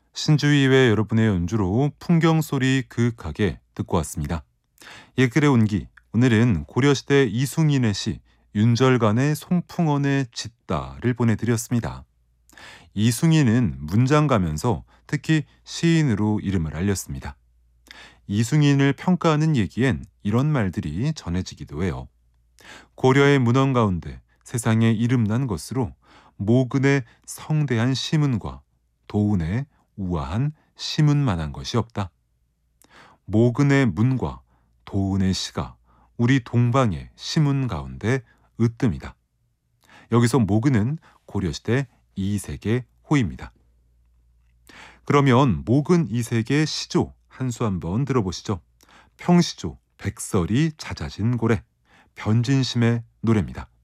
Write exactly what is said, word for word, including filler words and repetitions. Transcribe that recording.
신주위의 여러분의 연주로 풍경소리 그윽하게 듣고 왔습니다. 예글의 온기, 오늘은 고려시대 이숭인의 시 윤절간의 송풍원의 짓다를 보내드렸습니다. 이숭인은 문장가면서 특히 시인으로 이름을 알렸습니다. 이숭인을 평가하는 얘기엔 이런 말들이 전해지기도 해요. 고려의 문헌 가운데 세상에 이름난 것으로 모근의 성대한 시문과 도운의 우아한 시문만한 것이 없다. 모근의 문과 도운의 시가 우리 동방의 시문 가운데 으뜸이다. 여기서 모근은 고려시대 이색의 호입니다. 그러면 모근 이색의 시조 한 수 한번 들어보시죠. 평시조 백설이 잦아진 고래, 변진심의 노래입니다.